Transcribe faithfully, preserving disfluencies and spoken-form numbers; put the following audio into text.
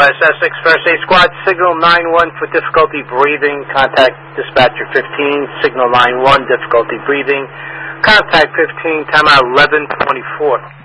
West Essex First Aid Squad, signal nine one for difficulty breathing. Contact dispatcher fifteen, signal nine one, difficulty breathing. Contact fifteen, timeout eleven twenty-four.